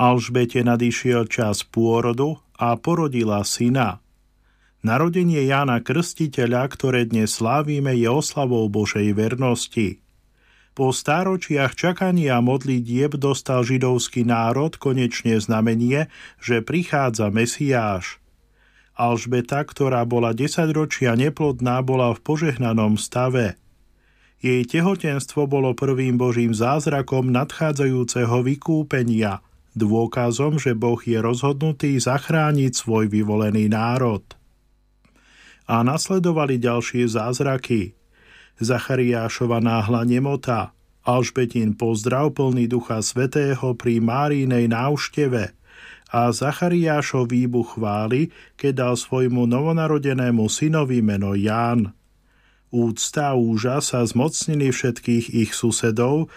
Alžbete nadišiel čas pôrodu a porodila syna. Narodenie Jána Krstiteľa, ktoré dnes slávime, je oslavou Božej vernosti. Po stáročiach čakania a modlitieb dostal židovský národ konečne znamenie, že prichádza Mesiáš. Alžbeta, ktorá bola 10 ročia neplodná, bola v požehnanom stave. Jej tehotenstvo bolo prvým Božím zázrakom nadchádzajúceho vykúpenia, dôkazom, že Boh je rozhodnutý zachrániť svoj vyvolený národ. A nasledovali ďalšie zázraky. Zachariášova náhla nemota, Alžbetín pozdrav plný Ducha Svätého pri Márinej návšteve a Zachariášov výbuch chvály, keď dal svojmu novonarodenému synovi meno Ján. Úcta a úžas sa zmocnili všetkých ich susedov,